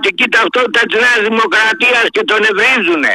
πολιτική ταυτότητα της Νέας Δημοκρατίας και τον ευρίζουνε.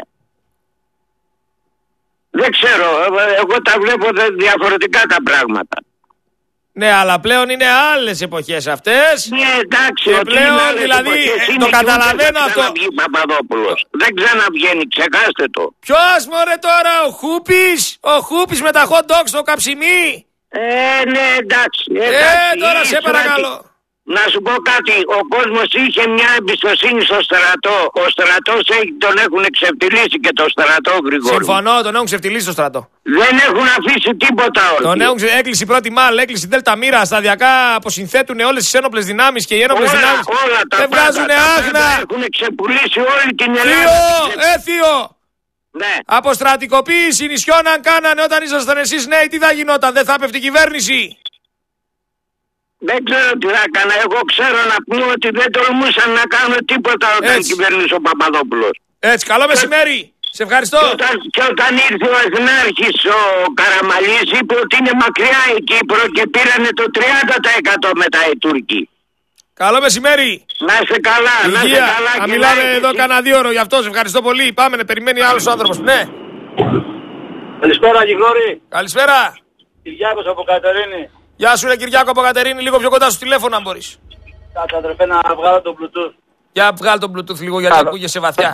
Δεν ξέρω, εγώ τα βλέπω διαφορετικά τα πράγματα. Ναι, αλλά πλέον είναι άλλες εποχές αυτές. Ναι, εντάξει. Και πλέον δηλαδή το καταλαβαίνω αυτό. Παπαδόπουλος. Δεν ξαναβγαίνει, ξεχάστε το. Ποιος μωρέ τώρα, ο Χούπης με τα hot dogs στο καψιμί. Ναι, εντάξει. Τώρα σε παρακαλώ. Να σου πω κάτι, ο κόσμος είχε μια εμπιστοσύνη στο στρατό. Ο στρατός τον έχουν εξευτελίσει και το στρατό, Γρηγόρη. Συμφωνώ, τον έχουν ξεφτυλίσει το στρατό. Δεν έχουν αφήσει τίποτα όρθιο. Τον έχουν έκλεισει η πρώτη ΜΑΛ, έκλεισε η Δέλτα Μοίρα, σταδιακά αποσυνθέτουν όλες τις ένοπλες δυνάμεις και οι ένοπλες δυνάμεις δεν βγάζουν άχνα. Έχουν ξεπουλήσει όλη την Ελλάδα. Θείο! Ναι. Αποστρατικοποίηση νησιών αν κάνανε όταν ήσασταν εσείς νέοι, τι θα γινόταν, δεν θα έπεφτε η κυβέρνηση. Δεν ξέρω τι θα έκανα. Εγώ ξέρω να πούμε ότι δεν τολμούσαν να κάνουν τίποτα όταν κυβέρνησε ο Παπαδόπουλος. Έτσι, καλό μεσημέρι. Σε ευχαριστώ. Και όταν ήρθε ο Εθνάρχης ο Καραμαλής είπε ότι είναι μακριά η Κύπρο και πήρανε το 30% μετά οι Τούρκοι. Καλό μεσημέρι. Να είστε καλά. Υγεία. Να είστε καλά. Να μιλάμε εδώ κανένα 2 ώρο γι' αυτό. Σε ευχαριστώ πολύ. Πάμε να περιμένει άλλος άνθρωπος. Ναι. Καλησπέρα Γρηγόρη. Καλησπέρα. Κυριάκος από Κατερίνη. Γεια σου ρε Κυριάκο από Κατερίνη, λίγο πιο κοντά στο τηλέφωνο αν μπορείς. Κάτσε αδερφέ να βγάλω το Bluetooth. Για βγάλω το Bluetooth λίγο γιατί ακούγεσαι βαθιά.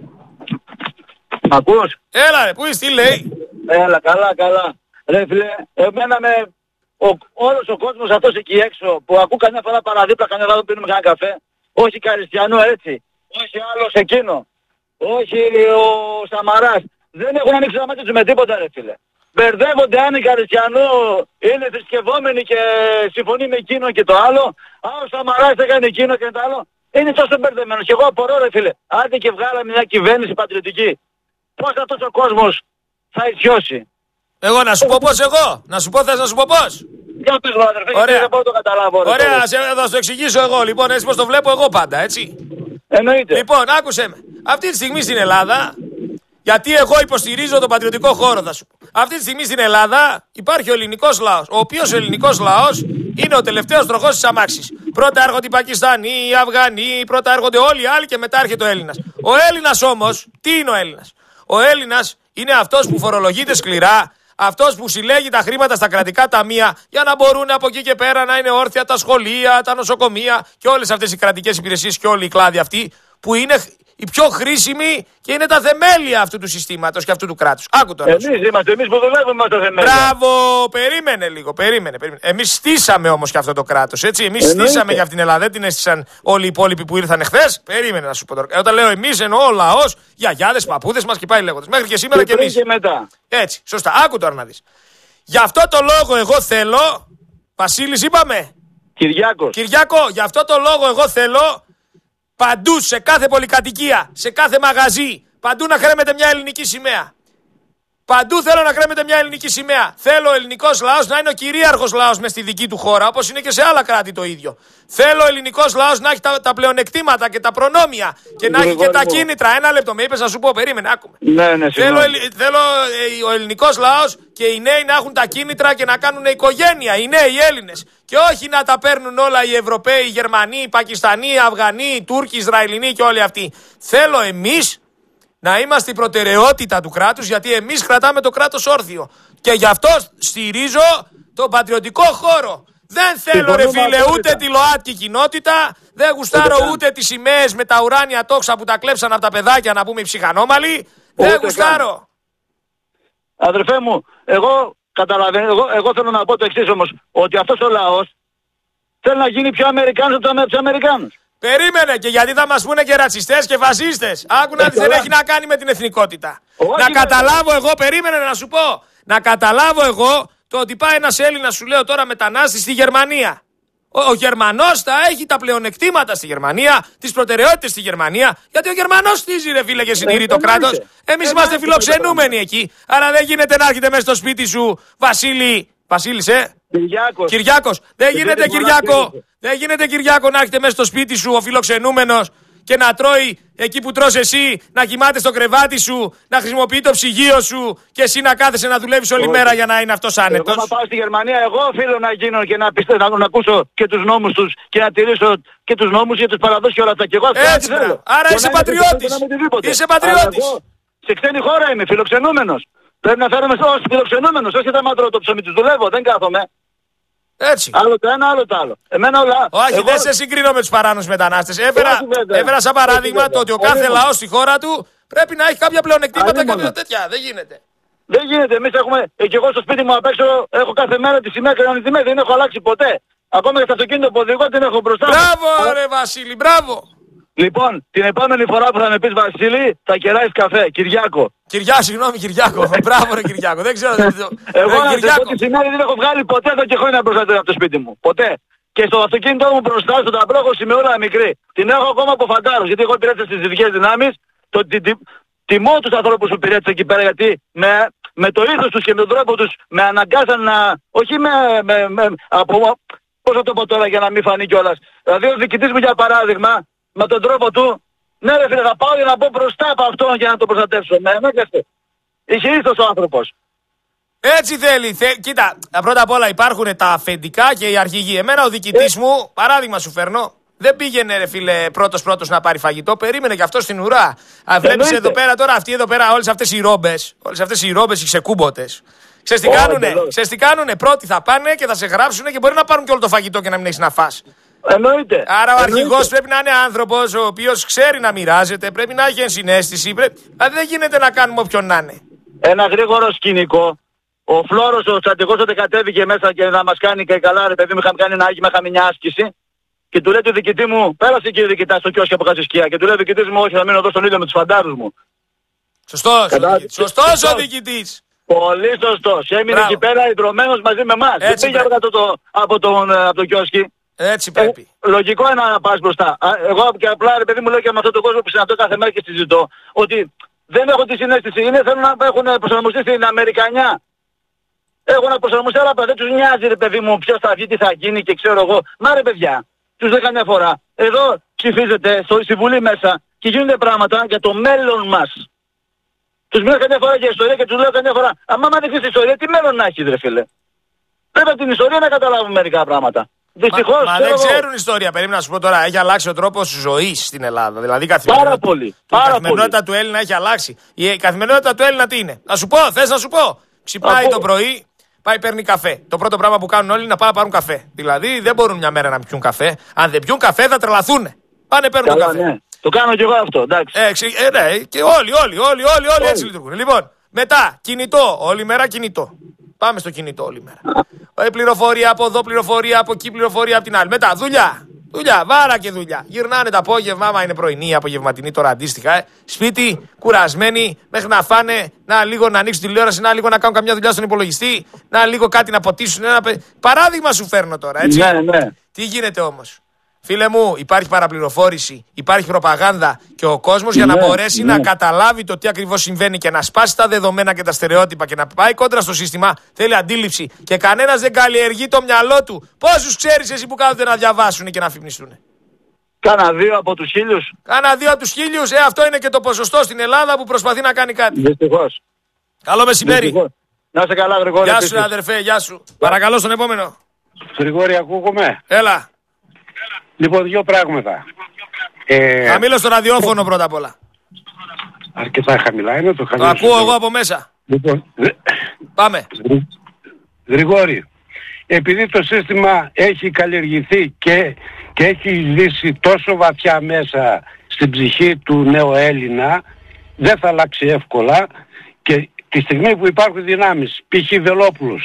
Μ' ακούς? Έλα ρε, πού είσαι, τι λέει? Έλα, καλά. Ρε φίλε, εμένα όλος ο κόσμος αυτός εκεί έξω που ακούω καμιά φορά παραδίπλα, καμιά φορά πίνουμε κανένα καφέ, όχι Καριστιανό έτσι, όχι άλλος εκείνο, όχι ο Σαμαράς, δεν έχουν ανοίξει τα μάτια τους με τίποτα ρε φίλε. Μπερδεύονται αν η Καριστιανό είναι θρησκευόμενη και συμφωνεί με εκείνο και το άλλο. Αν ο Σαμαράς έκανε εκείνο και το άλλο. Είναι τόσο μπερδεμένος. Και εγώ απορώ ρε φίλε. Άντε και βγάλαμε μια κυβέρνηση πατριωτική. Πώς αυτός ο κόσμος θα ισιώσει? Εγώ να σου πω πώς εγώ. Να σου πω, θες να σου πω πώς? Για πες μου αδερφέ, γιατί δεν μπορώ να το καταλάβω. Ωραία, θα σου το εξηγήσω εγώ λοιπόν, έτσι πως το βλέπω εγώ πάντα, έτσι. Εννοείται. Λοιπόν, άκουσε με. Αυτή τη στιγμή στην Ελλάδα, γιατί εγώ υποστηρίζω τον πατριωτικό χώρο, θα σου πω. Αυτή τη στιγμή στην Ελλάδα υπάρχει ο ελληνικός λαός. Ο οποίος ο ελληνικός λαός είναι ο τελευταίος τροχός της αμάξης. Πρώτα έρχονται οι Πακιστανοί, οι Αφγανοί, πρώτα έρχονται όλοι οι άλλοι και μετά έρχεται ο Έλληνας. Ο Έλληνας όμως, τι είναι ο Έλληνας? Ο Έλληνας είναι αυτός που φορολογείται σκληρά, αυτός που συλλέγει τα χρήματα στα κρατικά ταμεία για να μπορούν από εκεί και πέρα να είναι όρθια τα σχολεία, τα νοσοκομεία και όλες αυτές οι κρατικές υπηρεσίες και όλοι οι κλάδοι αυτοί που είναι οι πιο χρήσιμοι και είναι τα θεμέλια αυτού του συστήματος και αυτού του κράτους. Άκου τώρα. Εμείς που δουλεύουμε τα θεμέλια. Μπράβο, περίμενε λίγο, περίμενε. Εμείς στήσαμε όμως και αυτό το κράτος, έτσι. Εμείς στήσαμε για αυτήν την Ελλάδα, δεν την έστησαν όλοι οι υπόλοιποι που ήρθαν εχθές. Περίμενε να σου πω τώρα. Όταν λέω εμείς εννοώ ο λαός, γιαγιάδες, παππούδες μας και πάει λέγοντας. Μέχρι και σήμερα και εμείς. Και μετά. Έτσι, σωστά. Άκου τώρα να δεις. Γι' αυτό το λόγο εγώ θέλω. Βασίλης είπαμε. Κυριάκο, γι' αυτό το λόγο εγώ θέλω. Παντού, σε κάθε πολυκατοικία, σε κάθε μαγαζί, παντού να κρέμεται μια ελληνική σημαία. Παντού θέλω να κρέμεται μια ελληνική σημαία. Θέλω ο ελληνικός λαός να είναι ο κυρίαρχος λαός μες στη δική του χώρα, όπως είναι και σε άλλα κράτη το ίδιο. Θέλω ο ελληνικός λαός να έχει τα πλεονεκτήματα και τα προνόμια και να έχει και τα κίνητρα. Ένα λεπτό, με είπες να σου πω, περίμενε, άκουμε. Ναι, θέλω ο ελληνικός λαός και οι νέοι να έχουν τα κίνητρα και να κάνουν οικογένεια, οι νέοι οι Έλληνες. Και όχι να τα παίρνουν όλα οι Ευρωπαίοι, οι Γερμανοί, οι Πακιστανοί, οι Αφγανοί, οι Τούρκοι, οι Ισραηλινοί και όλοι αυτοί. Θέλω εμείς να είμαστε η προτεραιότητα του κράτους, γιατί εμείς κρατάμε το κράτος όρθιο. Και γι' αυτό στηρίζω τον πατριωτικό χώρο. Δεν θέλω ρε φίλε ούτε τη ΛΟΑΤΚΙ κοινότητα, δεν γουστάρω ούτε τις σημαίες με τα ουράνια τόξα που τα κλέψαν από τα παιδάκια να πούμε οι ψυχανόμαλοι. Δεν γουστάρω. Αδερφέ μου, εγώ θέλω να πω το εξής όμως, ότι αυτός ο λαός θέλει να γίνει πιο Αμερικάνος από τους Αμερικάνους. Περίμενε, και γιατί θα μας πούνε και ρατσιστές και φασίστες. Άκου να δεις, δεν έχει να κάνει με την εθνικότητα. Να καταλάβω εγώ, περίμενε να σου πω. Να καταλάβω εγώ το ότι πάει ένας Έλληνας, σου λέω τώρα, μετανάστης στη Γερμανία. Ο Γερμανός θα έχει τα πλεονεκτήματα στη Γερμανία, τις προτεραιότητες στη Γερμανία, γιατί ο Γερμανός στήσει ρε φίλε και συντηρεί το κράτος. Εμείς είμαστε φιλοξενούμενοι εκεί. Άρα δεν γίνεται να έρχεται μέσα στο σπίτι σου, Βασίλης, Κυριάκος. Δεν γίνεται Κυριάκο να έρχεται μέσα στο σπίτι σου ο φιλοξενούμενος και να τρώει εκεί που τρως εσύ, να κοιμάται στο κρεβάτι σου, να χρησιμοποιεί το ψυγείο σου και εσύ να κάθεσαι να δουλεύεις όλη μέρα για να είναι αυτός άνετος. Εγώ να πάω στη Γερμανία, εγώ οφείλω να γίνω και να πιστεύω, να ακούσω και τους νόμους τους και να τηρήσω και τους νόμους και τους παραδόσεις και όλα αυτά. Και εγώ αυτό έτσι, θέλω. Άρα είσαι πατριώτης. Είσαι πατριώτης. Σε ξένη χώρα είμαι, φιλοξενούμενος. Πρέπει να φέρουμε ως φιλοξενούμενος, όχι θα μάτρω το ψωμί τους, δουλεύω, δεν κάθομαι. Έτσι. Άλλο το ένα, άλλο το άλλο. Εμένα όλα. Όχι, δεν σε συγκρίνω με τους παράνομους μετανάστες. Έφερα σαν παράδειγμα το ότι ο κάθε λαός στη χώρα του πρέπει να έχει κάποια πλεονεκτήματα, κάποια τέτοια. Δεν γίνεται. Δεν γίνεται. Εμείς έχουμε. Και εγώ στο σπίτι μου απ' έξω έχω κάθε μέρα τη σημαία κανονισμένη. Δεν έχω αλλάξει ποτέ. Ακόμα και στο αυτοκίνητο που οδηγώ την έχω μπροστά. Μπράβο, ρε Βασίλη, μπράβο. Λοιπόν, την επόμενη φορά που θα με πεις Βασίλη, θα κεράεις καφέ. Κυριάκο. Συγγνώμη, Κυριάκο. Μπράβο, ρε Κυριάκο. Δεν ξέρω. Εγώ να σου πω τη σημαία δεν έχω βγάλει ποτέ εδώ και χρόνια μπροστά από το σπίτι μου. Ποτέ. Και στο αυτοκίνητό μου μπροστά στο ταμπλό έχω σημειούλα μικρή. Την έχω ακόμα από φαντάρος. Γιατί εγώ υπηρέτησα στις ειδικές δυνάμεις. Τιμώ τους ανθρώπους που υπηρέτησα εκεί πέρα. Γιατί με το ήθος τους και με τον τρόπο τους με αναγκάσαν να. Όχι πώς θα το πω τώρα για να μην φανεί κιόλας. Δηλαδή ο διοικητής μου για παράδειγμα. Με τον τρόπο του, ναι ρε φίλε, θα πάω για να μπω μπροστά από αυτόν για να το προστατεύσω. Με ανάγκασε. Είχε ήθος ο άνθρωπος. Έτσι θέλει. Κοίτα, πρώτα απ' όλα υπάρχουν τα αφεντικά και οι αρχηγοί. Εμένα ο διοικητής μου, παράδειγμα σου φέρνω, δεν πήγαινε ρε φίλε πρώτος να πάρει φαγητό, περίμενε και αυτό στην ουρά. Βλέπεις εδώ πέρα τώρα, αυτοί εδώ πέρα, όλες αυτές οι ρόμπες, οι ξεκούμποτες. Ξέρεις τι κάνουνε, πρώτοι θα πάνε και θα σε γράψουνε και μπορεί να πάρουν και όλο το φαγητό και να μην έχεις να φας. Εννοείται. Άρα ο αρχηγός πρέπει να είναι άνθρωπος ο οποίος ξέρει να μοιράζεται, πρέπει να έχει ενσυναίσθηση. Δηλαδή δεν γίνεται να κάνουμε όποιον να είναι. Ένα γρήγορο σκηνικό. Ο Φλόρος, ο στρατηγός, όταν κατέβηκε μέσα και να μας κάνει και καλά, ρε παιδί μου, είχαμε μια άσκηση. Και του λέει του διοικητή μου, πέρασε κύριε διοικητά στο κιόσκι από κάτω σκιά. Και του λέει ο διοικητής μου, όχι, θα μείνω εδώ στον ήλιο με τους φαντάρους μου. Σωστός ο διοικητής. Πολύ σωστός. Έμεινε εκεί πέρα ιδρωμένος μαζί με εμάς. Δεν πήγε από το κιόσκι. Έτσι πρέπει. Λογικό είναι να πας μπροστά. Εγώ και απλά ρε παιδί μου λέω και με αυτόν τον κόσμο που συναντώ κάθε μέρα και συζητώ ότι δεν έχω τη συναίσθηση. Θέλουν να έχουν προσαρμοστεί στην Αμερικανιά. Έχουν προσαρμοστεί, αλλά δεν τους νοιάζει ρε παιδί μου ποιος θα βγει, τι θα γίνει και ξέρω εγώ. Μα ρε παιδιά, τους λέω καμιά φορά. Εδώ ψηφίζετε στη Βουλή μέσα και γίνονται πράγματα για το μέλλον μας. Τους μιλάω καμιά φορά για ιστορία και τους λέω καμιά φορά. Αν δεν ξέρεις ιστορία, τι μέλλον να έχεις ρε φίλε. Πρέπει από την ιστορία να καταλάβουμε μερικά πράγματα. Δυστυχώς, μα δεν ξέρουν ιστορία. Περίμενα να σου πω τώρα, έχει αλλάξει ο τρόπος ζωής στην Ελλάδα. Δηλαδή η καθημερινότητα του Έλληνα έχει αλλάξει. Η καθημερινότητα του Έλληνα τι είναι. Να σου πω, θες να σου πω. Ξυπνάει το πρωί, πάει παίρνει καφέ. Το πρώτο πράγμα που κάνουν όλοι είναι να πάνε να πάρουν καφέ. Δηλαδή δεν μπορούν μια μέρα να πιούν καφέ. Αν δεν πιούν καφέ θα τρελαθούν. Πάνε παίρνουν τον καφέ. Ναι. Το κάνω κι εγώ αυτό, εντάξει. Ναι, και όλοι έτσι λειτουργούν. Λοιπόν, μετά κινητό, όλη μέρα κινητό. Πάμε στο κινητό όλη μέρα. Πληροφορία από εδώ, πληροφορία από εκεί, πληροφορία από την άλλη. Μετά δουλειά. Βάρα και δουλειά. Γυρνάνε το απόγευμα, άμα είναι πρωινή, απογευματινή τώρα αντίστοιχα. Σπίτι, κουρασμένοι, μέχρι να φάνε, να λίγο να ανοίξουν τηλεόραση, να λίγο να κάνουν καμιά δουλειά στον υπολογιστή, να λίγο κάτι να ποτίσουν. Παράδειγμα σου φέρνω τώρα, έτσι. Ναι. Τι γίνεται όμως. Φίλε μου, υπάρχει παραπληροφόρηση, υπάρχει προπαγάνδα και ο κόσμος για να μπορέσει να καταλάβει το τι ακριβώς συμβαίνει και να σπάσει τα δεδομένα και τα στερεότυπα και να πάει κόντρα στο σύστημα, θέλει αντίληψη. Και κανένας δεν καλλιεργεί το μυαλό του. Πόσους ξέρεις εσύ που κάθονται να διαβάσουν και να αφυπνιστούν. Κάνα 2 από τους 1000. Κάνα 2 από τους 1000, αυτό είναι και το ποσοστό στην Ελλάδα που προσπαθεί να κάνει κάτι. Δυστυχώς. Καλό μεσημέρι. Να είσαι καλά, Γρηγόρη. Γεια σου, αδερφέ, γεια σου. Παρακαλώ στον επόμενο. Γρηγόρη, ακούγομαι. Έλα. Λοιπόν, 2 πράγματα. Χαμήλω στο ραδιόφωνο πρώτα απ' όλα. Αρκετά χαμηλά είναι το χαμηλό. Το ακούω εγώ από μέσα. Λοιπόν, πάμε. Γρηγόρη, επειδή το σύστημα έχει καλλιεργηθεί και έχει ζήσει τόσο βαθιά μέσα στην ψυχή του νέου Έλληνα, δεν θα αλλάξει εύκολα και τη στιγμή που υπάρχουν δυνάμεις, π.χ. Βελόπουλος,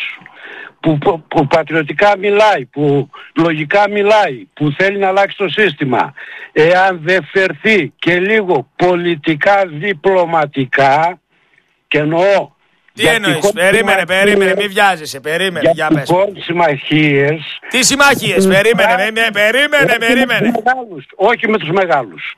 που πατριωτικά μιλάει, που λογικά μιλάει, που θέλει να αλλάξει το σύστημα, εάν δεν φερθεί και λίγο πολιτικά διπλωματικά, και εννοώ τι εννοείς, περίμενε, μη βιάζεσαι, περίμενε, για πες. Συμμαχίες. Τι συμμαχίες, περίμενε. Όχι με τους μεγάλους.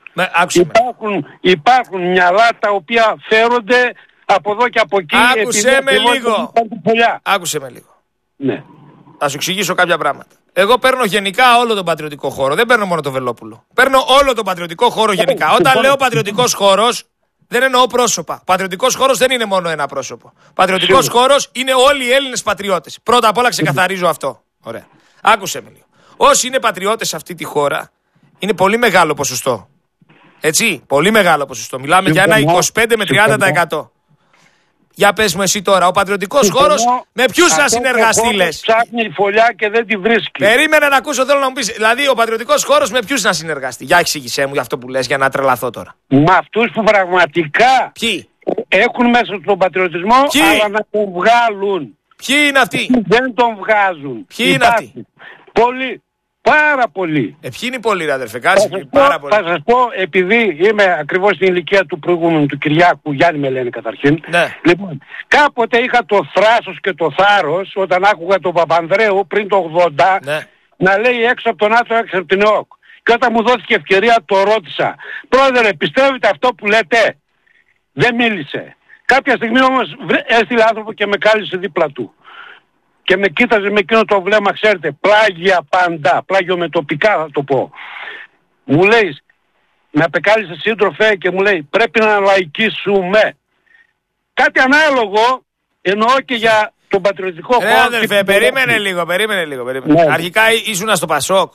Υπάρχουν μυαλά τα οποία φέρονται από εδώ και από εκεί. Άκουσε με λίγο. Ναι. Ναι. Θα σου εξηγήσω κάποια πράγματα. Εγώ παίρνω γενικά όλο τον πατριωτικό χώρο. Δεν παίρνω μόνο τον Βελόπουλο. Παίρνω όλο τον πατριωτικό χώρο γενικά. Όταν λέω πατριωτικός χώρος, δεν εννοώ πρόσωπα. Πατριωτικός χώρος δεν είναι μόνο ένα πρόσωπο. Πατριωτικός χώρος είναι όλοι οι Έλληνες πατριώτες. Πρώτα απ' όλα ξεκαθαρίζω αυτό. Ωραία. Άκουσε με λίγο. Όσοι είναι πατριώτες σε αυτή τη χώρα, είναι πολύ μεγάλο ποσοστό. Έτσι, πολύ μεγάλο ποσοστό. Μιλάμε για ένα 25 με 30%. Για πες μου εσύ τώρα, ο πατριωτικός χώρος με ποιους να συνεργαστεί λες? Ψάχνει η φωλιά και δεν τη βρίσκει. Περίμενε να ακούσω, θέλω να μου πεις. Δηλαδή, ο πατριωτικός χώρος με ποιους να συνεργαστεί? Για εξήγησέ μου για αυτό που λες, για να τρελαθώ τώρα. Με αυτούς που πραγματικά έχουν μέσα τον πατριωτισμό, αλλά να τον βγάλουν. Ποιοι είναι αυτοί? Δεν τον βγάζουν. Ποιοι είναι αυτοί? Πολλοί. Πάρα πολύ. Ποιοι είναι οι πολλοί, ρε αδερφέ, κάτσε πάρα πολύ. Θα σας πω, επειδή είμαι ακριβώς στην ηλικία του προηγούμενου, του Κυριάκου, Γιάννη με λένε καταρχήν. Ναι. Λοιπόν, κάποτε είχα το θράσος και το θάρρος, όταν άκουγα τον Παπανδρέου πριν το 80, ναι, να λέει έξω από τον ΝΑΤΟ, έξω από την ΕΟΚ. Και όταν μου δόθηκε ευκαιρία, το ρώτησα. Πρόεδρε, πιστεύετε αυτό που λέτε? Δεν μίλησε. Κάποια στιγμή όμως έστειλε άνθρωπο και με κάλεσε δίπλα του. Και με κοίταζε με εκείνο το βλέμμα, ξέρετε, πλάγια πάντα, πλάγιο με τοπικά θα το πω. Μου λέει, με απεκάλυψε σύντροφε και μου λέει, πρέπει να λαϊκίσουμε. Κάτι ανάλογο εννοώ και για τον πατριωτικό χώρο. Αδερφέ, περίμενε λίγο. Ναι. Αρχικά ήσουνα στο Πασόκ.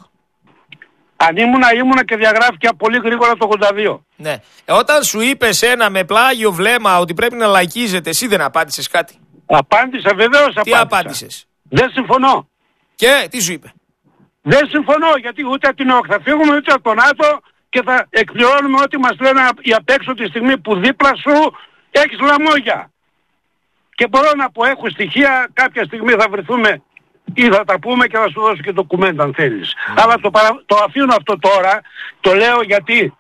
Αν ήμουνα και διαγράφηκε πολύ γρήγορα το 82. Ναι. Όταν σου είπε ένα με πλάγιο βλέμμα ότι πρέπει να λαϊκίζετε, εσύ δεν απάντησες κάτι? Απάντησα, βεβαίως απάντησα. Τι απάντησες? Δεν συμφωνώ. Και τι σου είπε? Δεν συμφωνώ, γιατί ούτε από την ΟΚ θα φύγουμε, ούτε από τον ΝΑΤΟ και θα εκπληρώνουμε ό,τι μας λένε οι απ' έξω τη στιγμή που δίπλα σου έχεις λαμόγια. Και μπορώ να πω, έχω στοιχεία, κάποια στιγμή θα βρεθούμε ή θα τα πούμε και θα σου δώσω και ντοκουμέντα αν θέλεις. Αλλά το αφήνω αυτό τώρα, το λέω γιατί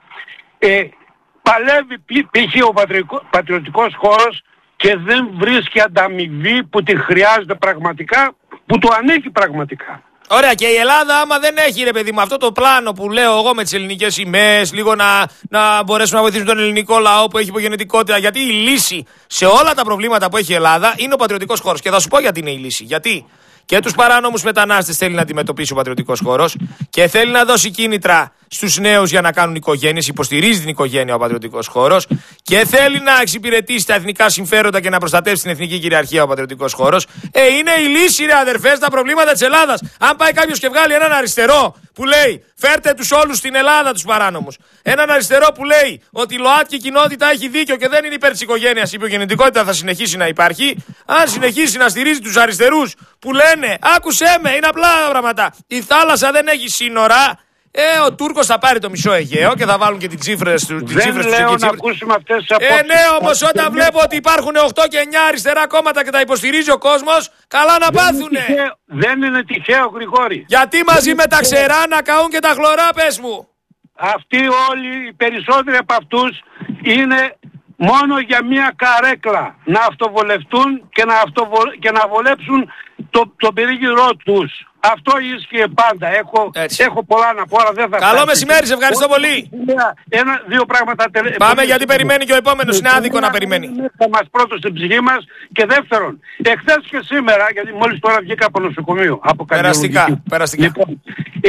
παλεύει π.χ. ο πατριωτικός χώρος και δεν βρίσκει ανταμοιβή που τη χρειάζεται πραγματικά, που του ανήκει πραγματικά. Ωραία, και η Ελλάδα, άμα δεν έχει, ρε παιδί μου, αυτό το πλάνο που λέω εγώ με τις ελληνικές σημαίες, λίγο να μπορέσουμε να βοηθήσουμε τον ελληνικό λαό που έχει υπογεννητικότητα. Γιατί η λύση σε όλα τα προβλήματα που έχει η Ελλάδα είναι ο πατριωτικός χώρος. Και θα σου πω γιατί είναι η λύση. Γιατί και τους παράνομους μετανάστες θέλει να αντιμετωπίσει ο πατριωτικός χώρος και θέλει να δώσει κίνητρα στους νέους για να κάνουν οικογένειες, υποστηρίζει την οικογένεια ο πατριωτικός χώρος και θέλει να εξυπηρετήσει τα εθνικά συμφέροντα και να προστατεύσει την εθνική κυριαρχία ο πατριωτικός χώρος. Είναι η λύση, ρε αδερφές, στα προβλήματα της Ελλάδας. Αν πάει κάποιος και βγάλει έναν αριστερό που λέει φέρτε τους όλους στην Ελλάδα τους παράνομους, έναν αριστερό που λέει ότι η ΛΟΑΤΚΙ κοινότητα έχει δίκιο και δεν είναι υπέρ της οικογένειας, η υπογεννητικότητα θα συνεχίσει να υπάρχει, αν συνεχίσει να στηρίζει τους αριστερούς που λένε άκουσέ με, είναι απλά πράγματα, η θάλασσα δεν έχει σύνορα. Ο Τούρκος θα πάρει το μισό Αιγαίο και θα βάλουν και τις τσίφρες του. Δεν λέω να ακούσουμε αυτές τις απόψεις. Ναι, όμως όταν βλέπω ότι υπάρχουν 8 και 9 αριστερά κόμματα και τα υποστηρίζει ο κόσμος, καλά να πάθουνε. Δεν είναι τυχαίο, Γρηγόρη. Γιατί μαζί με τα ξερά να καούν και τα χλωρά, πες μου. Αυτοί όλοι, οι περισσότεροι από αυτούς, είναι μόνο για μια καρέκλα. Να αυτοβολευτούν και να βολέψουν τον περίγυρό τους. Αυτό ίσχυε πάντα. Έχω πολλά να πω, αλλά δεν θα. Καλό μεσημέρι, σε ευχαριστώ πολύ. Δύο πράγματα. Πάμε γιατί περιμένει και ο επόμενος. Είναι άδικο να περιμένει. Θα μας πρώτο στην ψυχή μας. Και δεύτερον, εχθές και σήμερα, γιατί μόλις τώρα βγήκα από νοσοκομείο. Περαστικά. Λοιπόν,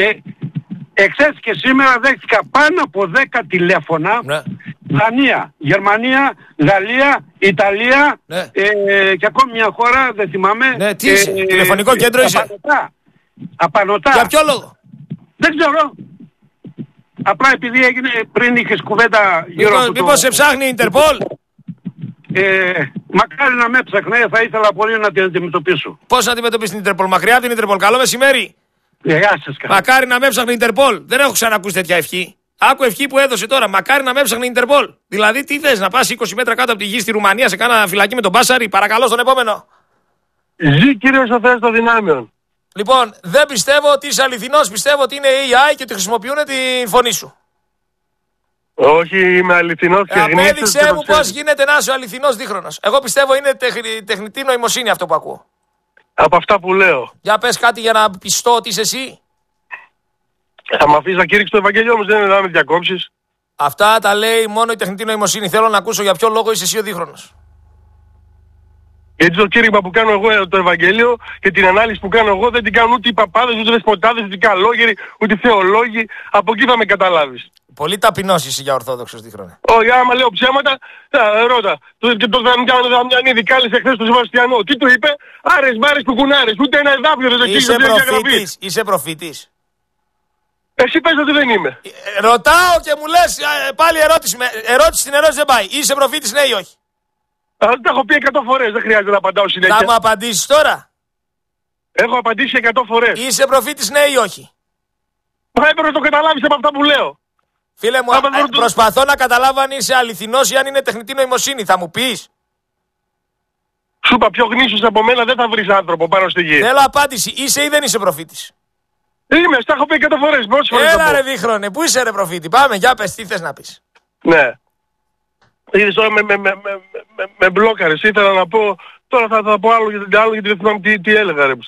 εχθές και σήμερα δέχτηκα πάνω από 10 τηλέφωνα. Ναι. Δανία, Γερμανία, Γαλλία, Ιταλία, ναι. Και ακόμη μια χώρα, δεν θυμάμαι. Ναι, τι είσαι, τηλεφωνικό κέντρο είσαι. Απανωτά. Για ποιο λόγο? Δεν ξέρω. Απλά επειδή έγινε, πριν είχες κουβέντα γύρω από μήπως σε ψάχνει η Ιντερπολ? Μακάρι να με ψαχνέ, θα ήθελα πολύ να την αντιμετωπίσω. Πώς να αντιμετωπίσει την Ιντερπολ? Μακριά από την Ιντερπολ. Καλό μεσημέρι. Γεια σας. Μακάρι να με ψάχνει η Ιντερπολ. Δεν έχω ξανακούσει τέτοια ευχή. Άκου ευχή που έδωσε τώρα. Μακάρι να με έψαχνε η Ιντερπολ. Δηλαδή, τι θες, να πας 20 μέτρα κάτω από τη γη στη Ρουμανία σε κάνα φυλακή με τον Μπάσαρη? Παρακαλώ, στον επόμενο. Ζει κύριος ο Θεός των δυνάμεων. Λοιπόν, δεν πιστεύω ότι είσαι αληθινός. Πιστεύω ότι είναι AI και ότι χρησιμοποιούν τη φωνή σου. Όχι, είμαι αληθινός και γνήσιος. Απέδειξέ μου πώς γίνεται να είσαι ο αληθινός δίχρονος. Εγώ πιστεύω είναι τεχνητή νοημοσύνη αυτό που ακούω. Από αυτά που λέω. Για πες κάτι για να πιστώ ότι είσαι εσύ. Θα μ' αφήσεις να κήρυξω το Ευαγγελιό μου, δεν είναι να με διακόψεις. Αυτά τα λέει μόνο η τεχνητή νοημοσύνη. Θέλω να ακούσω για ποιο λόγο είσαι εσύ ο δίχρονος. Γιατί το κήρυγμα που κάνω εγώ το Ευαγγέλιο και την ανάλυση που κάνω εγώ δεν την κάνουν ούτε οι παπάδες, ούτε οι δεσποτάδες, ούτε οι καλόγεροι, ούτε οι θεολόγοι. Από εκεί θα με καταλάβεις. Πολύ ταπεινός είσαι για Ορθόδοξος Δίχρονε. Όχι, άμα λέω ψέματα, ρώτα. Και το Δαμιανίδη κάλεσε χθες τον Σεβαστιανό. Τι του είπε? Άρες μάρες που κουνάρες. Ούτε ένα εδάφιο δεν το Είσαι προφήτης. Είσαι προφήτης. Εσύ πες ότι δεν είμαι. Ρωτάω και μου λες πάλι ερώτηση. Ερώτηση στην ερώτηση δεν πάει. Είσαι προφήτης, ναι ή όχι? Τα έχω πει 100 φορές. Δεν χρειάζεται να απαντάω συνέχεια. Θα μου απαντήσεις τώρα? Έχω απαντήσει 100 φορές. Είσαι προφήτης, ναι ή όχι? Μα έπρεπε να το καταλάβεις από αυτά που λέω. Φίλε μου, προσπαθώ να καταλάβω αν είσαι αληθινός ή αν είναι τεχνητή νοημοσύνη. Θα μου πεις? Σου είπα, πιο γνήσιος από μένα δεν θα βρεις άνθρωπο πάνω στη γη. Θέλω απάντηση. Είσαι ή δεν είσαι προφήτης? Είμαι, στα έχω πει 100 φορές. Έλα ρε Δίχρονε, πού είσαι ρε προφήτη? Πάμε, για πες, τι θες να πεις? Ναι. Είδες τώρα με μπλόκαρες. Ήθελα να πω, τώρα θα πω άλλο γιατί δεν θυμάμαι τι έλεγα ρε.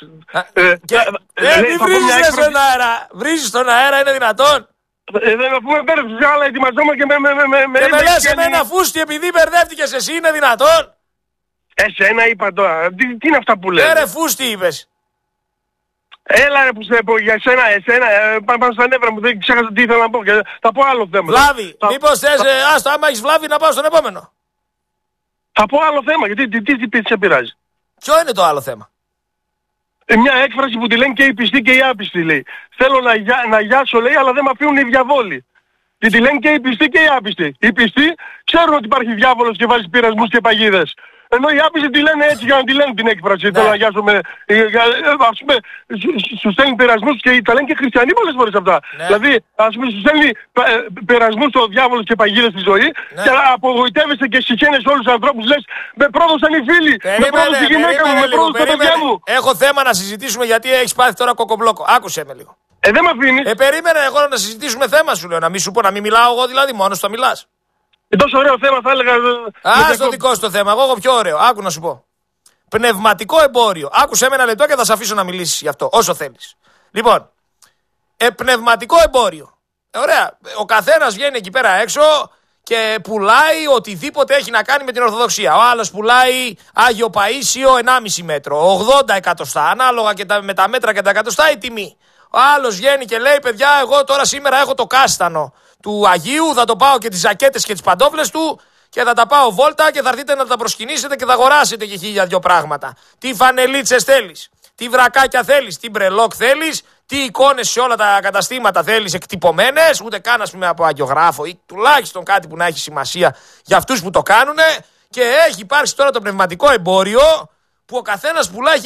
Μη βρίζεις στον αέρα. Βρίζεις στον αέρα, είναι δυνατόν? Δεν πούμε μπέρδεψες, αλλά ετοιμαζόμαστε και και με λες εμένα φούστη επειδή μπερδεύτηκες εσύ, είναι δυνατόν? Εσένα είπα τώρα. Τι είναι αυτά που λες? Ρε φούστη είπες. Έλα ρε που σε πω για εσένα, πάνω στα νεύρα μου, δεν ξέχασα τι ήθελα να πω. Θα πω άλλο θέμα. Βλάβη, μήπως θες, άστο, άμα έχεις βλάβη να πάω στον επόμενο. Θα πω άλλο θέμα, γιατί τι σε πειράζει? Ποιο είναι το άλλο θέμα? Μια έκφραση που τη λένε και οι πιστοί και οι άπιστοι, λέει. Θέλω να γιάσω, λέει, αλλά δεν με αφήνουν οι διαβόλοι. Και τη λένε και οι πιστοί και οι άπιστοι. Οι πιστοί ξέρουν ότι υπάρχει διάβολος και βάζει πειρασμούς και παγίδες. Ενώ οι άπιστοι τη λένε έτσι για να τη λένε την έκφραση. Θέλω να γιάσω με... Ας πούμε, σου στέλνει πειρασμούς και τα λένε και χριστιανοί πολλές φορές αυτά. Δηλαδή, ας πούμε, σου στέλνει πειρασμούς ο διάβολος και παγίδες στη ζωή και απογοητεύεσαι και συγχαίνεσαι όλους τους ανθρώπους. Λες, με πρόδωσαν οι φίλοι, με πρόδωσε η γυναίκα μου, με πρόδωσε τα παιδιά μου. Έχω θέμα να συζητήσουμε γιατί έχεις πάθει τώρα κοκομπλόκο. Άκουσε με λίγο. Δεν με αφήνεις. Περίμενε εγώ να συζητήσουμε θέμα σου λέω. Να μην σου πω να μην μιλάω εγώ δηλαδή, μόνος θα μιλάς. Τόσο ωραίο θέμα θα έλεγα. Στο δικό σου το θέμα. Εγώ έχω πιο ωραίο. Άκου να σου πω. Πνευματικό εμπόριο. Άκουσε με ένα λεπτό και θα σε αφήσω να μιλήσεις γι' αυτό όσο θέλεις. Λοιπόν, πνευματικό εμπόριο. Ωραία. Ο καθένας βγαίνει εκεί πέρα έξω και πουλάει οτιδήποτε έχει να κάνει με την Ορθοδοξία. Ο άλλος πουλάει Άγιο Παΐσιο 1,5 μέτρο, 80 εκατοστά. Ανάλογα και με τα μέτρα και τα εκατοστά η τιμή. Ο άλλος βγαίνει και λέει, παιδιά, εγώ τώρα σήμερα έχω το κάστανο του Αγίου, θα το πάω και τις ζακέτες και τις παντόφλες του και θα τα πάω βόλτα και θα έρθετε να τα προσκυνήσετε και θα αγοράσετε και 1.002 πράγματα. Τι φανελίτσες θέλεις, τι βρακάκια θέλεις, τι μπρελόκ θέλεις, τι εικόνες σε όλα τα καταστήματα θέλεις εκτυπωμένες, ούτε καν ας πούμε από αγιογράφο ή τουλάχιστον κάτι που να έχει σημασία για αυτούς που το κάνουνε. Και έχει υπάρξει τώρα το πνευματικό εμπόριο που ο καθένας πουλάει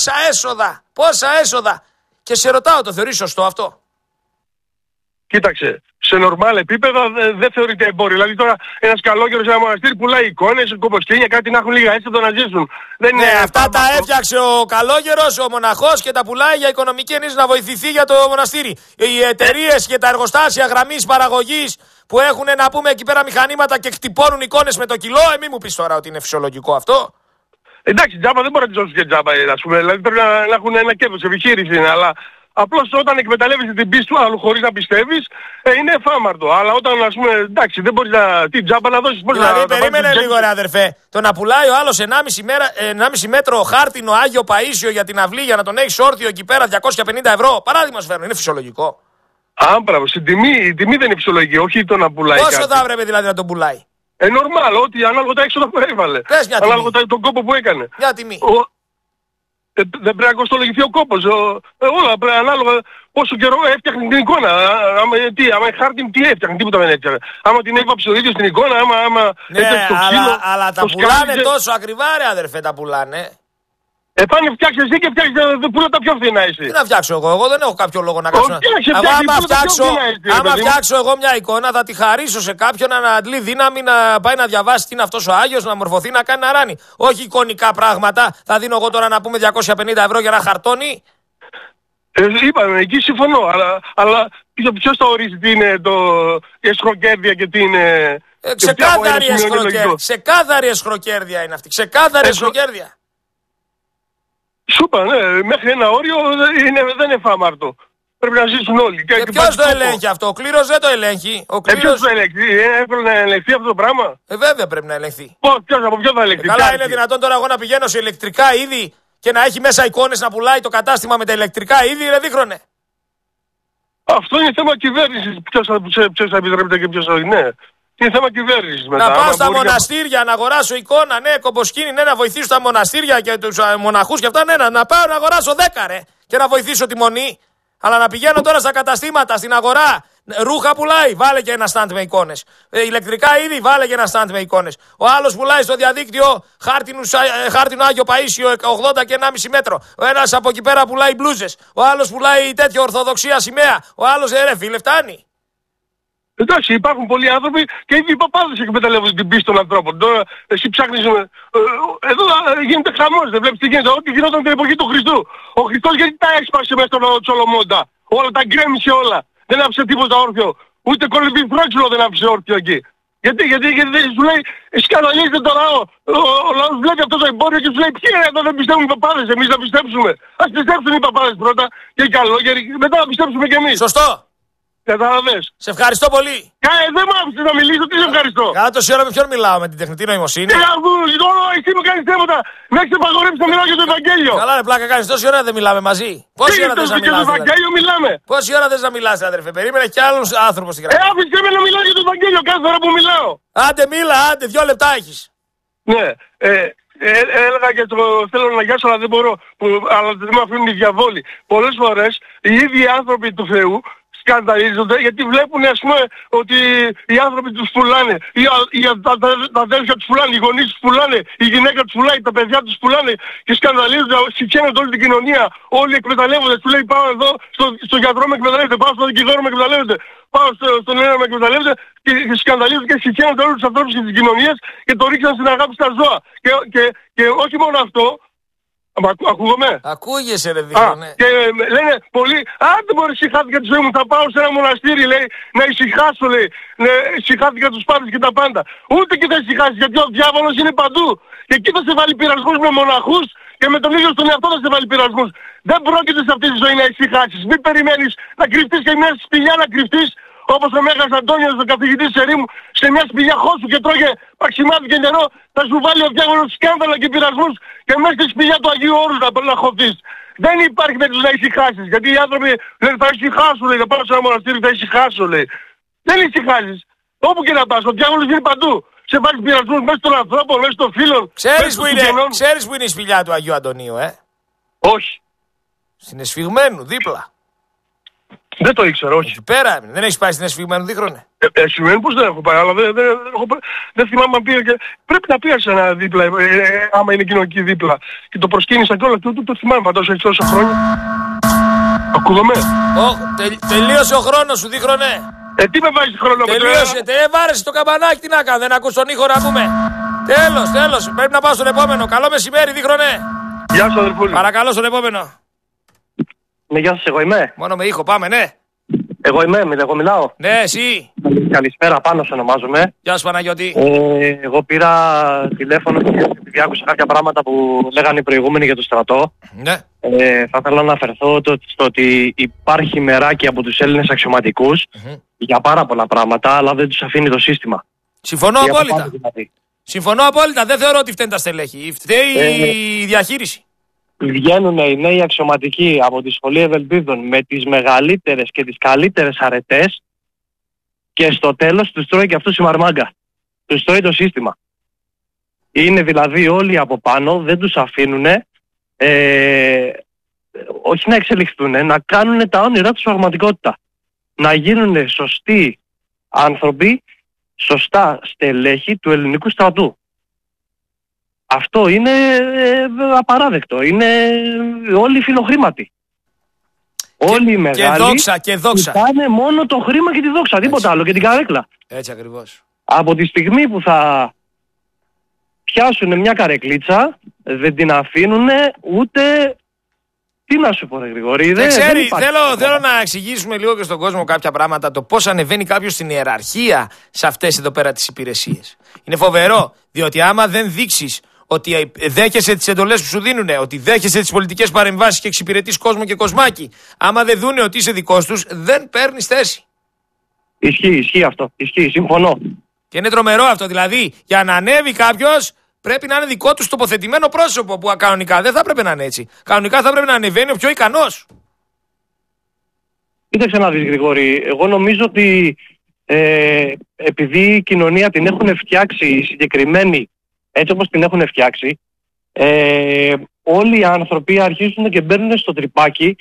πόσα έσοδα. Και σε ρωτάω, το θεωρείς σωστό αυτό? Κοίταξε, σε νορμάλ επίπεδα δεν θεωρείται εμπόριο. Δηλαδή τώρα ένας καλόγερος σε ένα μοναστήρι πουλάει εικόνες, κομποσκήνια, κάτι να έχουν λίγα έσοδα να ζήσουν. Δεν είναι αυτά τα έφτιαξε ο καλόγερος, ο μοναχός και τα πουλάει για οικονομική ενίσχυση να βοηθηθεί για το μοναστήρι. Οι εταιρείες και τα εργοστάσια γραμμής παραγωγής που έχουν να πούμε εκεί πέρα μηχανήματα και κτυπώνουν εικόνες με το κιλό, μη μου πεις τώρα ότι είναι φυσιολογικό αυτό. Εντάξει, τζάμπα δεν μπορεί να τη δώσει και τζάμπα, ας πούμε. Δηλαδή πρέπει να έχουν ένα κέρδος, επιχείρηση είναι, αλλά απλώς όταν εκμεταλλεύεσαι την πίστη του άλλου χωρίς να πιστεύεις, είναι εφάμαρτο. Αλλά όταν, ας πούμε, εντάξει, δεν μπορείς την τζάμπα να δώσεις. Δηλαδή, περίμενε λίγο, ρε αδερφέ. Το να πουλάει ο άλλος 1,5 μέτρο χάρτινο Άγιο Παΐσιο για την αυλή για να τον έχεις όρθιο εκεί πέρα 250 ευρώ. Παράδειγμα σου φέρνω, είναι φυσιολογικό? Άμπραβο, η τιμή δεν είναι φυσιολογική, όχι το να πουλάει. Πόσο θα έπρεπε δηλαδή να τον πουλάει? Νορμάλ, ότι ανάλογα τα έξοδα που έβαλε. Πες μια ανάλογα τον κόπο που έκανε. Μια τιμή. Δεν πρέπει να κοστολογηθεί ο κόπος. Όλα πρέπει ανάλογα πόσο καιρό έφτιαχνε την εικόνα. Άμα χάρτην τι έφτιαχνε, τίποτα δεν έφτιαχνε. Άμα την έβαψε ο ίδιος την εικόνα, άμα ναι, αλλά τα πουλάνε τόσο ακριβά ρε αδερφέ, τα πουλάνε. Πάνε φτιάξε εσύ και φτιάξε πουλά τα πιο φθηνά εσύ. Τι να φτιάξω εγώ δεν έχω κάποιο λόγο να κάτσω. Εγώ άμα φτιάξω εγώ μια εικόνα θα τη χαρίσω σε κάποιον να αντλεί δύναμη να πάει να διαβάσει τι είναι αυτός ο Άγιος, να μορφωθεί, να κάνει να ράνει. Όχι εικονικά πράγματα. Θα δίνω εγώ τώρα να πούμε 250 ευρώ για ένα χαρτόνι. Είπαμε, εκεί συμφωνώ. Αλλά ποιος θα ορίσει τι είναι η εσχροκέρδεια και τι είναι... Ξεκάθαρη εσχροκέρδεια είναι αυτή. Ξεκάθαρη εσχροκέρδεια. Σου είπα, ναι, μέχρι ένα όριο δεν είναι εφάμαρτο. πρέπει να ζήσουν όλοι. Και ποιος το ελέγχει αυτό, ο κλήρος δεν το ελέγχει. Ποιος το ελέγχει, εύκολο να ελεγχθεί αυτό το πράγμα. Βέβαια πρέπει να ελεγχθεί. Από ποιο θα ελεγχθεί. Καλά, είναι δυνατόν τώρα εγώ να πηγαίνω σε ηλεκτρικά είδη και να έχει μέσα εικόνες να πουλάει το κατάστημα με τα ηλεκτρικά είδη, ρε δίχρονε. Αυτό είναι θέμα κυβέρνησης. Ποιος θα επιτρέπεται και ποιος όχι. Ναι. Είναι θέμα κυβέρνησης μετά. Να πάω στα μοναστήρια να αγοράσω εικόνα, ναι, κομποσκίνη, ναι, να βοηθήσω τα μοναστήρια και τους μοναχούς και αυτά, ναι, να πάω να αγοράσω 10 ρε και να βοηθήσω τη μονή. Αλλά να πηγαίνω τώρα στα καταστήματα, στην αγορά, ρούχα πουλάει, βάλε και ένα στάντ με εικόνες. Ηλεκτρικά είδη, βάλε και ένα στάντ με εικόνες. Ο άλλος πουλάει στο διαδίκτυο χάρτινο Άγιο Παΐσιο 80 και 1,5 μέτρο. Ο ένας από εκεί πέρα πουλάει μπλούζες. Ο άλλος πουλάει τέτοιο Ορθοδοξία σημαία. Ο άλλος ρε φίλε, φτάνει. Εντάξει, υπάρχουν πολλοί άνθρωποι και οι παπάδες εκμεταλλεύονται την πίστη των ανθρώπων. Τώρα εσύ ψάχνεις. Εδώ γίνεται χαμός, δεν βλέπεις τι γίνεται. Ό,τι γινόταν την εποχή του Χριστού. Ο Χριστός γιατί τα έσπασε μέσα στον Τσολομόντα. Όλα τα γκρέμισε όλα. Δεν άφησε τίποτα όρθιο. Ούτε κολυμπηθρόξυλο δεν άφησε όρθιο εκεί. Γιατί σου λέει, σκανδαλίζεται το λαό. Ο λαός βλέπει αυτό το εμπόριο και σου λέει, ποιοι εδώ δεν πιστεύουν οι παπάδες, εμείς να πιστέψουμε. Ας πιστέψουν οι παπάδες πρώτα και οι καλόγεροι, μετά να πιστέψουμε κι εμείς. Σωστό. Κατάλαβες. Σε ευχαριστώ πολύ. Δεν μ' άφησες να μιλήσω, τι σε ευχαριστώ. Κάνα τόση ώρα με ποιον μιλάω, με την τεχνητή νοημοσύνη. Εσύ μου κάνεις θέματα. Με έχεις απαγορεύσει να μιλάω για το Ευαγγέλιο. Καλά, ρε πλάκα κάνεις, τόση ώρα δεν μιλάμε μαζί. Πόση ώρα θες να μιλάς? Για το Ευαγγέλιο μιλάμε. Πόση ώρα θες να μιλάς, αδερφέ? Περίμενε κι άλλος άνθρωπος στην γραμμή. Άφησε με να μιλάω για το Ευαγγέλιο κάθε φορά που μιλάω. Άντε, μίλα, άντε, 2 λεπτά έχεις. Ναι, έλεγα και το θέλω να γιάσω, αλλά δεν μπορώ. Αλλά δεν με αφήνουν οι διαβόλοι. Πολλές φορές οι ίδιοι άνθρωποι του Θεού σκανδαλίζονται γιατί βλέπουν ας πούμε ότι οι άνθρωποι τους πουλάνε, τα αδέρφια τους πουλάνε, οι γονείς τους πουλάνε, η γυναίκα τους πουλάει, τα παιδιά τους πουλάνε και σκανδαλίζονται, συγχαίνονται όλη την κοινωνία, όλοι εκμεταλλεύονται, του λέει πάω εδώ, στο γιατρό με εκμεταλλεύεται, πάω στον δικηγόρο με εκμεταλλεύεται, πάω στον ένα με εκμεταλλεύεται και σκανδαλίζονται και συγχαίνονται όλους τους ανθρώπους και τις κοινωνίες και το ρίξαν στην αγάπη στα ζώα. Και όχι μόνο αυτό, ακούγομαι. Ακούγεσαι ρε δίχωνε. Και λένε πολλοί, δεν μπορεί ησυχάθηκα τη ζωή μου, θα πάω σε ένα μοναστήρι, λέει, να ησυχάσω, λέει, ησυχάθηκα τους πάντες και τα πάντα. Ούτε και θα ησυχάσεις γιατί ο διάβολος είναι παντού. Και εκεί θα σε βάλει πειρασμούς με μοναχούς και με τον ίδιο στον εαυτό θα σε βάλει πειρασμούς. Δεν πρόκειται σε αυτή τη ζωή να ησυχάσεις. Μην περιμένεις να κρυφτείς και μια σπηλιά να κρυφτείς. Όπως ο Μέγας Αντώνιος, ο καθηγητής Ερήμου, σε μια σπηλιά χώσου και τρώγε παξιμάδι και νερό, θα σου βάλει ο διάβολος σκάνδαλα και πειρασμούς και μέσα στη σπηλιά του Αγίου Όρους να χωθείς. Δεν υπάρχει περίπτωση να ησυχάσεις, γιατί οι άνθρωποι λένε θα ησυχάσουν, λέει, θα πάω σε ένα μοναστήρι, θα ησυχάσω, λέει. Δεν ησυχάσεις. Όπου και να πας, ο διάβολος είναι παντού. Σε βάζει πειρασμούς μέσα στον ανθρώπο, μέσα στον φίλο. Ξέρεις που είναι η σπηλιά του Αγίου Αντωνίου, Όχι. Στην Εσφυγμένου, δίπλα. Δεν το ήξερα, όχι. Εκεί πέρα, δεν έχεις πάει στην Εσφυγμένου, δίχρονε. Εσφυγμένου πώς δεν έχω πάει, αλλά δεν θυμάμαι αν πήγα και... Πρέπει να πήγα σε ένα δίπλα, άμα είναι κοινωνική δίπλα. Και το προσκύνησα και όλα, το θυμάμαι παντός, έχει τόσα χρόνια. Ακούγομαι. Τελείωσε ο χρόνος σου, δίχρονε. Τι με βάζεις χρόνο, τελείωσε, βάρεσε το καμπανάκι, τι να κάνω, δεν ακούς τον ήχο να πούμε. Τέλος, πρέπει να πάω στον επόμενο. Καλό μεσημέρι, δίχρονε. Γεια σου, αδερφούλη. Παρακαλώ στον επόμενο. Ναι, γεια σας, εγώ είμαι. Μόνο με ήχο, πάμε, ναι. Εγώ μιλάω. Ναι, εσύ. Καλησπέρα, Πάνος ονομάζομαι. Γεια σου, Παναγιώτη. Εγώ πήρα τηλέφωνο επειδή άκουσα κάποια πράγματα που λέγανε οι προηγούμενοι για το στρατό. Ναι. Θα ήθελα να αναφερθώ στο ότι υπάρχει μεράκι από τους Έλληνες αξιωματικούς για πάρα πολλά πράγματα, αλλά δεν τους αφήνει το σύστημα. Συμφωνώ απόλυτα. Συμφωνώ απόλυτα. Δεν θεωρώ ότι φταίνει τα στελέχη. Φταίει η διαχείριση. Βγαίνουν οι νέοι αξιωματικοί από τη Σχολή Ευελπίδων με τις μεγαλύτερες και τις καλύτερες αρετές και στο τέλος τους τρώει και αυτούς η μαρμάγκα. Τους τρώει το σύστημα. Είναι δηλαδή όλοι από πάνω, δεν τους αφήνουν όχι να εξελιχθούν, να κάνουν τα όνειρά τους πραγματικότητα. Να γίνουν σωστοί άνθρωποι, σωστά στελέχη του ελληνικού στρατού. Αυτό είναι απαράδεκτο. Είναι όλοι φιλοχρήματοι. Όλοι οι μεγάλοι και δόξα. Κοιτάνε μόνο το χρήμα και τη δόξα, τίποτα άλλο, και την καρέκλα. Έτσι ακριβώς. Από τη στιγμή που θα πιάσουν μια καρεκλίτσα, δεν την αφήνουν ούτε... Τι να σου πω, ρε Γρηγόρη, θέλω να εξηγήσουμε λίγο και στον κόσμο κάποια πράγματα, το πώς ανεβαίνει κάποιος στην ιεραρχία σε αυτές εδώ πέρα τις υπηρεσίες. Είναι φοβερό, διότι άμα δεν δείξεις ότι δέχεσαι τις εντολές που σου δίνουν, ότι δέχεσαι τις πολιτικές παρεμβάσεις και εξυπηρετείς κόσμο και κοσμάκι. Άμα δεν δούνε ότι είσαι δικός τους, δεν παίρνεις θέση. Ισχύει αυτό. Ισχύει, συμφωνώ. Και είναι τρομερό αυτό. Δηλαδή, για να ανέβει κάποιος, πρέπει να είναι δικό του τοποθετημένο πρόσωπο. Που κανονικά δεν θα πρέπει να είναι έτσι. Κανονικά θα πρέπει να ανεβαίνει ο πιο ικανός. Κοίταξε να δεις, Γρηγόρη. Εγώ νομίζω ότι επειδή η κοινωνία την έχουν φτιάξει οι συγκεκριμένοι έτσι όπως την έχουν φτιάξει, όλοι οι άνθρωποι αρχίζουν και μπαίνουν στο τρυπάκι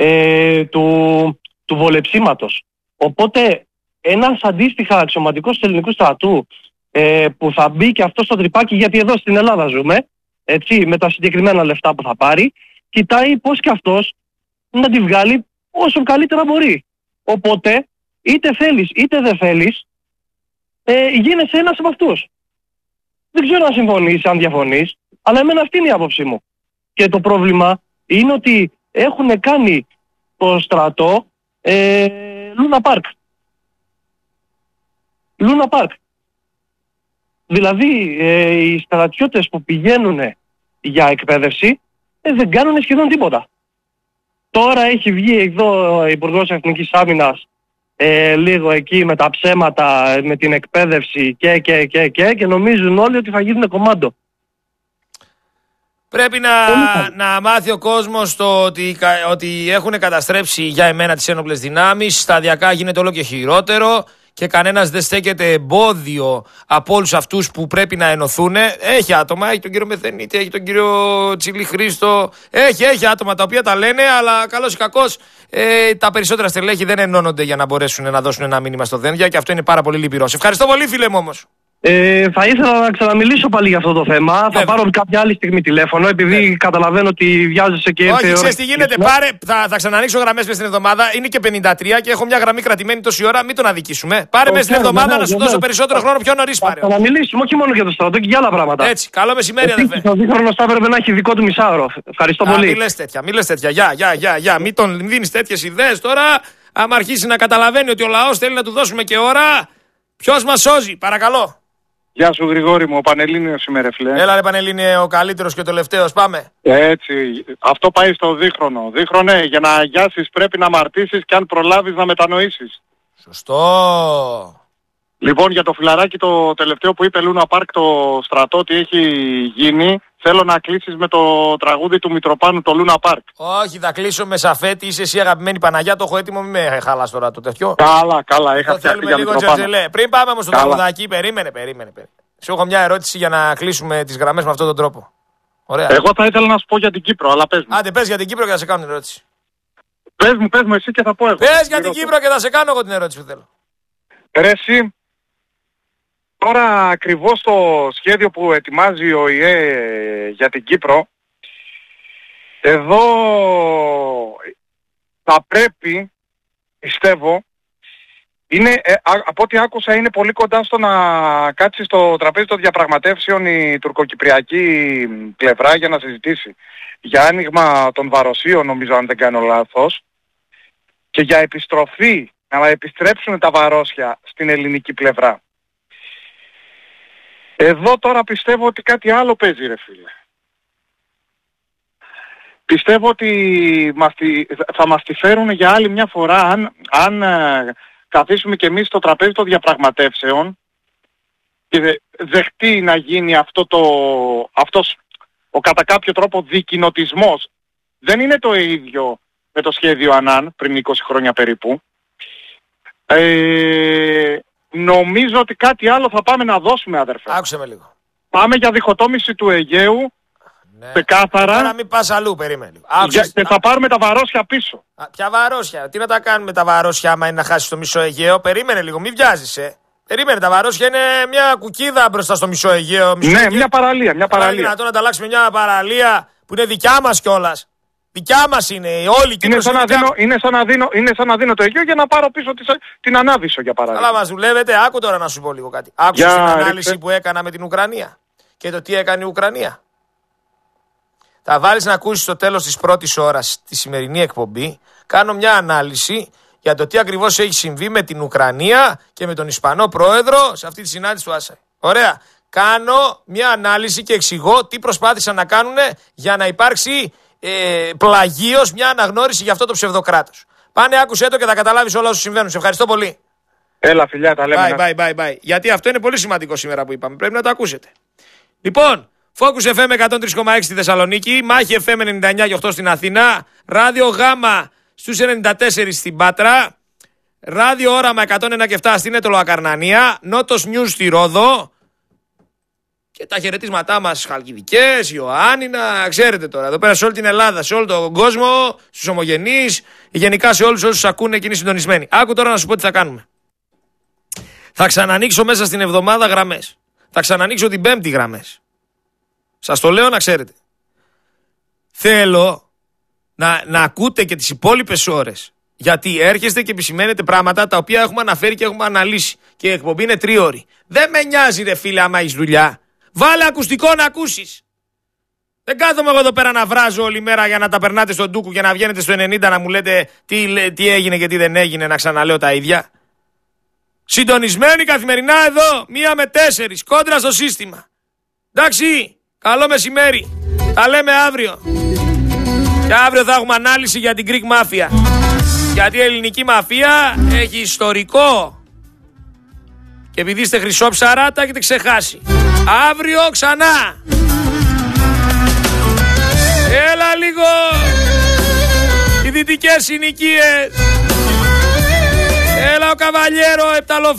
του βολεψίματος. Οπότε ένας αντίστοιχα αξιωματικός του ελληνικού στρατού που θα μπει και αυτό στο τρυπάκι, γιατί εδώ στην Ελλάδα ζούμε, έτσι, με τα συγκεκριμένα λεφτά που θα πάρει, κοιτάει πώς και αυτός να τη βγάλει όσο καλύτερα μπορεί. Οπότε είτε θέλεις είτε δεν θέλεις, γίνεσαι ένας από αυτούς. Δεν ξέρω αν συμφωνείς, αν διαφωνείς, αλλά εμένα αυτή είναι η άποψή μου. Και το πρόβλημα είναι ότι έχουν κάνει το στρατό Λούνα Πάρκ. Λούνα Πάρκ. Δηλαδή οι στρατιώτες που πηγαίνουν για εκπαίδευση δεν κάνουν σχεδόν τίποτα. Τώρα έχει βγει εδώ ο Υπουργός Εθνικής Άμυνας λίγο εκεί με τα ψέματα, με την εκπαίδευση και νομίζουν όλοι ότι θα γίνουν κομμάντο. Πρέπει να μάθει ο κόσμος ότι έχουν καταστρέψει για εμένα τις ένοπλες δυνάμεις, σταδιακά γίνεται όλο και χειρότερο και κανένας δεν στέκεται εμπόδιο από όλους αυτούς που πρέπει να ενωθούν. Έχει άτομα, έχει τον κύριο Μεθενίτη, έχει τον κύριο Τσιλή Χρήστο, έχει άτομα τα οποία τα λένε, αλλά καλώς ή κακώς τα περισσότερα στελέχη δεν ενώνονται για να μπορέσουν να δώσουν ένα μήνυμα στο Δένδια και αυτό είναι πάρα πολύ λυπηρό. Σε ευχαριστώ πολύ, φίλε μου όμως. Θα ήθελα να ξαναμιλήσω πάλι για αυτό το θέμα. Βέβαια. Θα πάρω κάποια άλλη στιγμή τηλέφωνο, επειδή καταλαβαίνω ότι βιάζεσαι και... Όχι, ξέρεις τι γίνεται. Θα ξανανοίξω γραμμές μέσα στην εβδομάδα. Είναι και 53 και έχω μια γραμμή κρατημένη τόση ώρα. Μην τον αδικήσουμε. Πάρε μέσα στην εβδομάδα να σου δώσω περισσότερο χρόνο πιο νωρίς. Θα ξαναμιλήσουμε όχι μόνο για το στρατό και για άλλα πράγματα. Έτσι. Καλό μεσημέρι, αδερφέ. Το δίχρονο θα έπρεπε να έχει δικό του μισάωρο. Ευχαριστώ πολύ. Μη λες τέτοια. Γεια. Μην τον δίνεις τέτοιες ιδέες τώρα. Άμα αρχίσει να καταλαβαίνει ότι ο λαός θέλει να του δώσουμε και ώρα, ποιος μας σώζει, παρακαλώ. Γεια σου Γρηγόρη μου, ο Πανελλήνιος είμαι ρε φίλε. Έλα ρε Πανελλήνιε, ο καλύτερος και ο τελευταίος, πάμε. Έτσι, αυτό πάει στο δίχρονο. Δίχρονε, για να αγιάσεις πρέπει να αμαρτήσεις και αν προλάβεις να μετανοήσεις. Σωστό. Λοιπόν, για το φιλαράκι το τελευταίο που είπε Λούνα Πάρκ το στρατό τι έχει γίνει, θέλω να κλείσεις με το τραγούδι του Μητροπάνου το Λούνα Πάρκ. Όχι, θα κλείσω με Σαφέτη, είσαι εσύ αγαπημένη Παναγιά, το έχω έτοιμο, μην με χαλάς τώρα το τέτοιο. Καλά, είχα φτιάξει για Μητροπάνο. Πριν πάμε όμως στο τραγουδάκι, περίμενε. Σου έχω μια ερώτηση για να κλείσουμε τις γραμμές με αυτόν τον τρόπο. Ωραία. Εγώ θα ήθελα να σου πω για την Κύπρο, αλλά πες μου. Άντε, πες για την Κύπρο και θα σε κάνω την ερώτηση. Πες μου εσύ και θα πω εγώ. Πες για την Κύπρο και θα σε κάνω εγώ την ερώτηση που θέλω. Ρε εσύ, τώρα ακριβώς το σχέδιο που ετοιμάζει ο ΙΕ για την Κύπρο, εδώ θα πρέπει, πιστεύω, είναι, από ό,τι άκουσα είναι πολύ κοντά στο να κάτσει στο τραπέζι των διαπραγματεύσεων η τουρκοκυπριακή πλευρά για να συζητήσει για άνοιγμα των βαροσίων, νομίζω αν δεν κάνω λάθος, και για επιστροφή, να επιστρέψουν τα βαρόσια στην ελληνική πλευρά. Εδώ τώρα πιστεύω ότι κάτι άλλο παίζει ρε φίλε. Πιστεύω ότι θα μας τη φέρουν για άλλη μια φορά αν καθίσουμε και εμείς στο τραπέζι των διαπραγματεύσεων και δεχτεί να γίνει αυτός ο κατά κάποιο τρόπο δικοινοτισμός. Δεν είναι το ίδιο με το σχέδιο Ανάν πριν 20 χρόνια περίπου. Νομίζω ότι κάτι άλλο θα πάμε να δώσουμε αδερφέ. Άκουσε με λίγο. Πάμε για διχοτόμηση του Αιγαίου. Ναι. Ξεκάθαρα. Τώρα μην πας αλλού, περίμενε. Και θα πάρουμε τα βαρόσια πίσω. Ποια βαρόσια, τι να τα κάνουμε τα βαρόσια άμα είναι να χάσεις το μισό Αιγαίο. Περίμενε λίγο, μην βιάζεσαι. Περίμενε, τα βαρόσια είναι μια κουκίδα μπροστά στο μισό Αιγαίο. Ναι, μια παραλία. Είναι δυνατόν να τα αλλάξουμε μια παραλία που είναι δικιά μας κιόλας. Δικιά μας είναι, όλη η είναι σαν να δίνω το Αιγαίο για να πάρω πίσω την Ανάδυσσο για παράδειγμα. Αλλά μας δουλεύετε, άκου τώρα να σου πω λίγο κάτι. Άκουσες την ανάλυση που έκανα με την Ουκρανία και το τι έκανε η Ουκρανία. Θα βάλεις να ακούσεις στο τέλος της πρώτης ώρας τη σημερινή εκπομπή. Κάνω μια ανάλυση για το τι ακριβώς έχει συμβεί με την Ουκρανία και με τον Ισπανό πρόεδρο σε αυτή τη συνάντηση του Άσαϊ. Ωραία. κάνω μια ανάλυση και εξηγώ τι προσπάθησαν να κάνουν για να υπάρξει πλαγίως μια αναγνώριση για αυτό το ψευδοκράτος. Πάνε, άκουσέ το και θα καταλάβεις όλα όσα συμβαίνουν. Σε ευχαριστώ πολύ. Έλα φιλιά, τα λέμε. Bye. Γιατί αυτό είναι πολύ σημαντικό σήμερα που είπαμε. Πρέπει να το ακούσετε. Λοιπόν, Focus FM 103,6 στη Θεσσαλονίκη, Μάχη FM 99,8 στην Αθήνα, Ράδιο Γάμα στους 94 στην Πάτρα, Ράδιο Όραμα 101,7 στην Ετωλοακαρνανία, Νότος News στη Ρόδο και τα χαιρετίσματά μας Χαλκιδικές, Ιωάννινα, ξέρετε τώρα, εδώ πέρα σε όλη την Ελλάδα, σε όλο τον κόσμο, στους ομογενείς, γενικά σε όλους όσους ακούνε και είναι συντονισμένοι. Άκου τώρα να σου πω τι θα κάνουμε. Θα ξανανοίξω μέσα στην εβδομάδα γραμμές. Θα ξανανοίξω την Πέμπτη γραμμές. Σας το λέω να ξέρετε. Θέλω να ακούτε και τις υπόλοιπες ώρες. Γιατί έρχεστε και επισημαίνετε πράγματα τα οποία έχουμε αναφέρει και έχουμε αναλύσει. Και η εκπομπή είναι 3 ώρες. Δεν με νοιάζει ρε φίλε άμα έχεις δουλειά. Βάλε ακουστικό να ακούσεις. Δεν κάθομαι εγώ εδώ πέρα να βράζω όλη μέρα για να τα περνάτε στον ντούκου και να βγαίνετε στο 90 να μου λέτε τι έγινε και τι δεν έγινε, να ξαναλέω τα ίδια. Συντονισμένοι καθημερινά εδώ, 1 με 4, κόντρα στο σύστημα. Εντάξει, καλό μεσημέρι. Τα λέμε αύριο. Και αύριο θα έχουμε ανάλυση για την Greek Mafia. Γιατί η ελληνική μαφία έχει ιστορικό. Και επειδή είστε χρυσόψαρα, τα έχετε ξεχάσει. Αύριο ξανά. Έλα λίγο. Οι δυτικές συνοικίες. Έλα ο Καβαλιέρο, Επταλοφ.